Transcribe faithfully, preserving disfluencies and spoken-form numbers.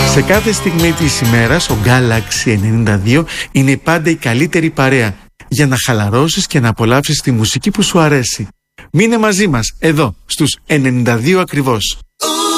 Σε κάθε στιγμή της ημέρας, ο Galaxy ενενήντα δύο είναι πάντα η καλύτερη παρέα για να χαλαρώσεις και να απολαύσεις τη μουσική που σου αρέσει. Μείνε μαζί μας, εδώ, στους ενενήντα δύο ακριβώς.